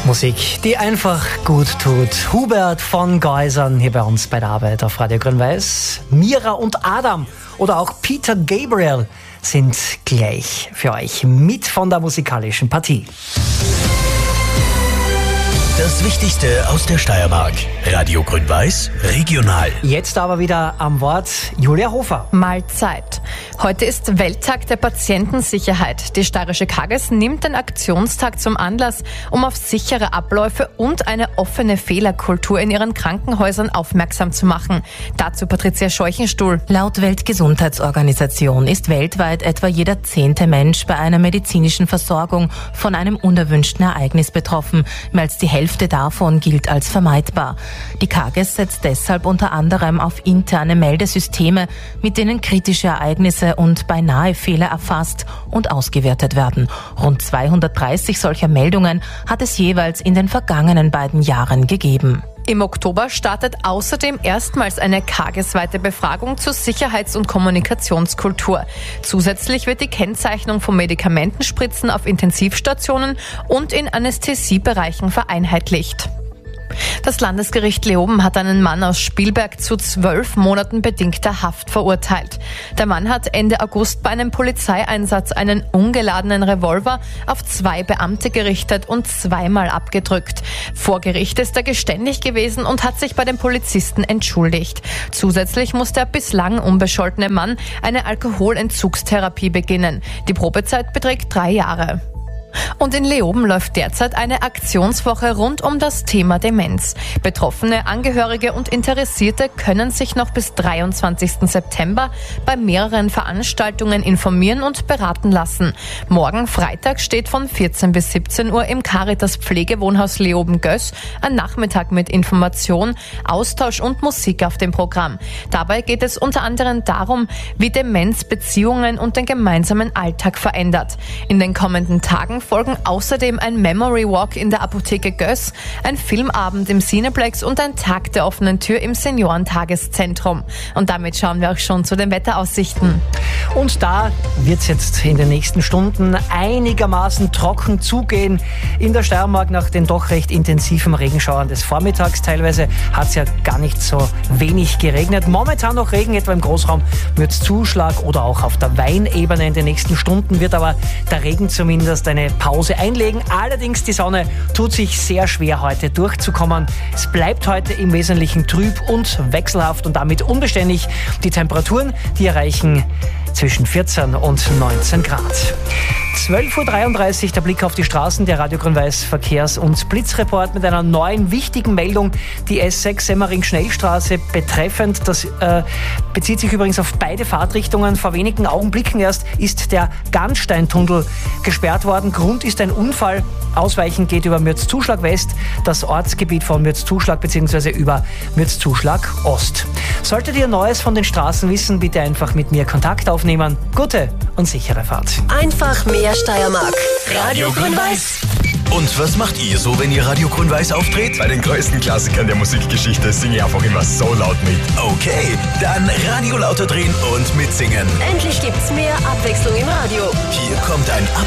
Musik, die einfach gut tut. Hubert von Geusern hier bei uns bei der Arbeit auf Radio Grün-Weiß. Mira und Adam oder auch Peter Gabriel sind gleich für euch mit von der musikalischen Partie. Das Wichtigste aus der Steiermark. Radio Grün-Weiß, regional. Jetzt aber wieder am Wort Julia Hofer. Mahlzeit. Heute ist Welttag der Patientensicherheit. Die Steirische Kages nimmt den Aktionstag zum Anlass, um auf sichere Abläufe und eine offene Fehlerkultur in ihren Krankenhäusern aufmerksam zu machen. Dazu Patricia Scheuchenstuhl. Laut Weltgesundheitsorganisation ist weltweit etwa jeder 10. Mensch bei einer medizinischen Versorgung von einem unerwünschten Ereignis betroffen. Mehr als die Hälfte davon gilt als vermeidbar. Die Kages setzt deshalb unter anderem auf interne Meldesysteme, mit denen kritische Ereignisse und beinahe Fehler erfasst und ausgewertet werden. Rund 230 solcher Meldungen hat es jeweils in den vergangenen beiden Jahren gegeben. Im Oktober startet außerdem erstmals eine kagesweite Befragung zur Sicherheits- und Kommunikationskultur. Zusätzlich wird die Kennzeichnung von Medikamentenspritzen auf Intensivstationen und in Anästhesiebereichen vereinheitlicht. Das Landesgericht Leoben hat einen Mann aus Spielberg zu 12 Monaten bedingter Haft verurteilt. Der Mann hat Ende August bei einem Polizeieinsatz einen ungeladenen Revolver auf 2 Beamte gerichtet und 2-mal abgedrückt. Vor Gericht ist er geständig gewesen und hat sich bei den Polizisten entschuldigt. Zusätzlich muss der bislang unbescholtene Mann eine Alkoholentzugstherapie beginnen. Die Probezeit beträgt 3 Jahre. Und in Leoben läuft derzeit eine Aktionswoche rund um das Thema Demenz. Betroffene, Angehörige und Interessierte können sich noch bis 23. September bei mehreren Veranstaltungen informieren und beraten lassen. Morgen Freitag steht von 14 bis 17 Uhr im Caritas Pflegewohnhaus Leoben-Göss ein Nachmittag mit Information, Austausch und Musik auf dem Programm. Dabei geht es unter anderem darum, wie Demenz Beziehungen und den gemeinsamen Alltag verändert. In den kommenden Tagen folgen außerdem ein Memory Walk in der Apotheke Göss, ein Filmabend im Cineplex und ein Tag der offenen Tür im Seniorentageszentrum. Und damit schauen wir auch schon zu den Wetteraussichten. Und da wird es jetzt in den nächsten Stunden einigermaßen trocken zugehen. In der Steiermark nach den doch recht intensiven Regenschauern des Vormittags. Teilweise hat es ja gar nicht so wenig geregnet. Momentan noch Regen, etwa im Großraum Mürzzuschlag oder auch auf der Weinebene. In den nächsten Stunden wird aber der Regen zumindest eine Pause einlegen. Allerdings die Sonne tut sich sehr schwer heute durchzukommen. Es bleibt heute im Wesentlichen trüb und wechselhaft und damit unbeständig. Die Temperaturen, die erreichen zwischen 14 und 19 Grad. 12.33 Uhr, der Blick auf die Straßen, der Radio Grün-Weiß Verkehrs- und Blitzreport mit einer neuen wichtigen Meldung. Die S6 Semmering-Schnellstraße betreffend. Das bezieht sich übrigens auf beide Fahrtrichtungen. Vor wenigen Augenblicken erst ist der Gansteintunnel gesperrt worden. Grund ist ein Unfall. Ausweichen geht über Mürzzuschlag West, das Ortsgebiet von Mürzzuschlag bzw. über Mürzzuschlag Ost. Solltet ihr Neues von den Straßen wissen, bitte einfach mit mir Kontakt aufnehmen. Gute und sichere Fahrt. Einfach mehr Steiermark. Radio Grün-Weiß. Und was macht ihr so, wenn ihr Radio Grün-Weiß auftretet? Bei den größten Klassikern der Musikgeschichte singe ich einfach immer so laut mit. Okay, dann Radio lauter drehen und mitsingen. Endlich gibt's mehr Abwechslung im Radio. Hier kommt ein